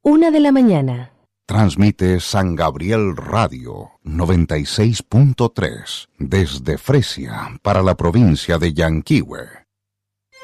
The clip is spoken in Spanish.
1:00 a.m. Transmite San Gabriel Radio 96.3 desde Fresia para la provincia de Yanquihue.